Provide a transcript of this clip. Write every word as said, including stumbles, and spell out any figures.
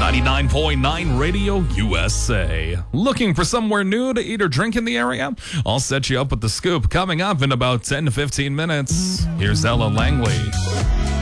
ninety-nine point nine Radio U S A. Looking for somewhere new to eat or drink in the area? I'll set you up with the scoop coming up in about ten to fifteen minutes. Here's Ella Langley.